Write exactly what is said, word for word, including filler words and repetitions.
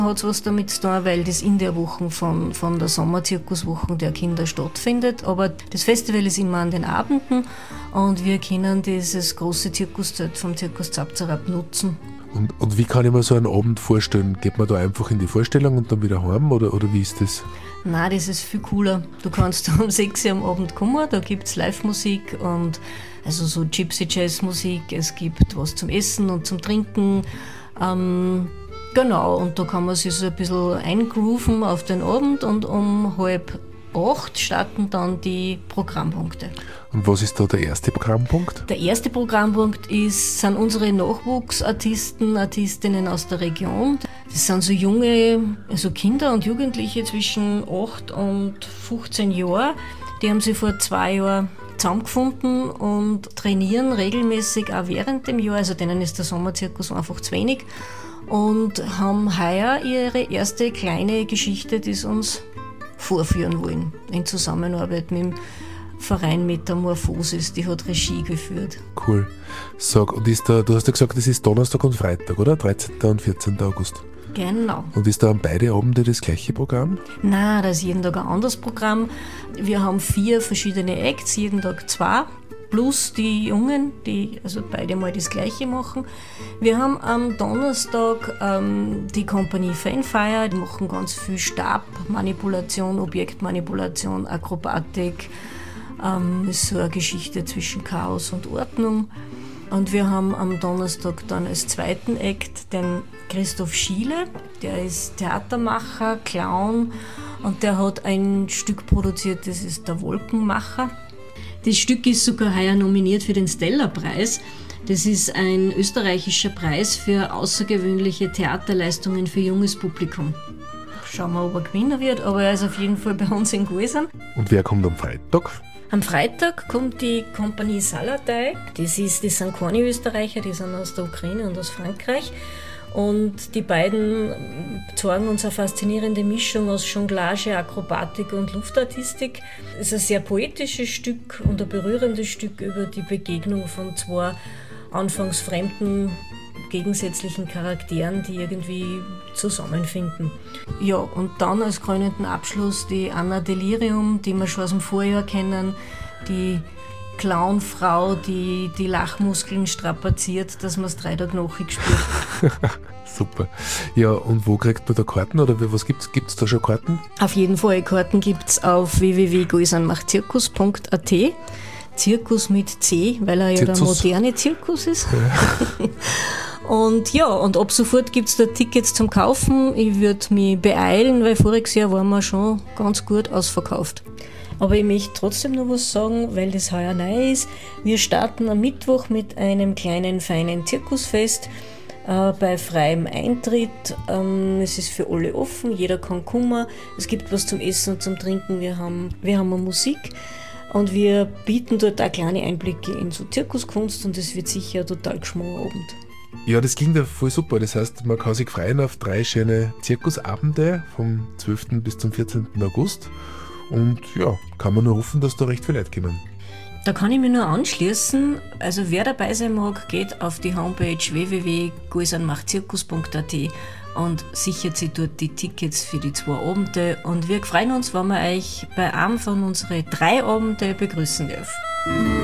Hat es was damit zu tun, weil das in der Woche von, von der Sommerzirkuswoche der Kinder stattfindet. Aber das Festival ist immer an den Abenden und wir können dieses große Zirkuszelt vom Zirkus Zapzarab nutzen. Und, und wie kann ich mir so einen Abend vorstellen? Geht man da einfach in die Vorstellung und dann wieder heim oder, oder wie ist das? Nein, das ist viel cooler. Du kannst um sechs Uhr am Abend kommen, da gibt es Live-Musik und also so Gypsy-Jazz-Musik, es gibt was zum Essen und zum Trinken. Ähm, Genau, und da kann man sich so ein bisschen eingrooven auf den Abend und um halb acht starten dann die Programmpunkte. Und was ist da der erste Programmpunkt? Der erste Programmpunkt ist, sind unsere Nachwuchsartisten, Artistinnen aus der Region. Das sind so junge, also Kinder und Jugendliche zwischen acht und fünfzehn Jahren. Die haben sich vor zwei Jahren zusammengefunden und trainieren regelmäßig auch während dem Jahr. Also denen ist der Sommerzirkus einfach zu wenig. Und haben heuer ihre erste kleine Geschichte, die sie uns vorführen wollen, in Zusammenarbeit mit dem Verein Metamorphosis, die hat Regie geführt. Cool. Sag, und ist da, du hast ja gesagt, das ist Donnerstag und Freitag, oder? dreizehnten und vierzehnten August. Genau. Und ist da an beide Abende das gleiche Programm? Nein, das ist jeden Tag ein anderes Programm. Wir haben vier verschiedene Acts, jeden Tag zwei. Plus die Jungen, die also beide mal das Gleiche machen. Wir haben am Donnerstag ähm, die Kompanie Fanfire, die machen ganz viel Stabmanipulation, Objektmanipulation, Akrobatik. Ähm, ist so eine Geschichte zwischen Chaos und Ordnung. Und wir haben am Donnerstag dann als zweiten Act den Christoph Schiele, der ist Theatermacher, Clown und der hat ein Stück produziert, das ist der Wolkenmacher. Das Stück ist sogar heuer nominiert für den Stella-Preis. Das ist ein österreichischer Preis für außergewöhnliche Theaterleistungen für junges Publikum. Schauen wir, ob er Gewinner wird, aber er ist auf jeden Fall bei uns in Guisern. Und wer kommt am Freitag? Am Freitag kommt die Kompanie Saladai. Das, ist, das sind keine Österreicher, die sind aus der Ukraine und aus Frankreich. Und die beiden zeigen uns eine faszinierende Mischung aus Jonglage, Akrobatik und Luftartistik. Es ist ein sehr poetisches Stück und ein berührendes Stück über die Begegnung von zwei anfangs fremden, gegensätzlichen Charakteren, die irgendwie zusammenfinden. Ja, und dann als krönenden Abschluss die Anna Delirium, die wir schon aus dem Vorjahr kennen, die Clownfrau, die die Lachmuskeln strapaziert, dass man es drei Tage nachher spürt. Super. Ja, und wo kriegt man da Karten oder was gibt's? Gibt's da schon Karten? Auf jeden Fall, Karten gibt's auf w w w punkt guisanmachtzirkus punkt a t. Zirkus mit C, weil er ja Zirkus. Der moderne Zirkus ist. Ja. Und ja, und ab sofort gibt's da Tickets zum Kaufen. Ich würde mich beeilen, weil voriges Jahr waren wir schon ganz gut ausverkauft. Aber ich möchte trotzdem noch was sagen, weil das heuer neu ist. Wir starten am Mittwoch mit einem kleinen, feinen Zirkusfest äh, bei freiem Eintritt. Ähm, es ist für alle offen, jeder kann kommen. Es gibt was zum Essen und zum Trinken. Wir haben, wir haben eine Musik und wir bieten dort auch kleine Einblicke in so Zirkuskunst und es wird sicher ein total geschmacker Abend. Ja, das klingt ja voll super. Das heißt, man kann sich freuen auf drei schöne Zirkusabende vom zwölften bis zum vierzehnten August. Und ja, kann man nur hoffen, dass da recht viele Leute kommen. Da kann ich mich nur anschließen. Also wer dabei sein mag, geht auf die Homepage w w w punkt guisanmachtzirkus punkt a t und sichert sich dort die Tickets für die zwei Abende. Und wir freuen uns, wenn wir euch bei einem von unseren drei Abende begrüßen dürfen.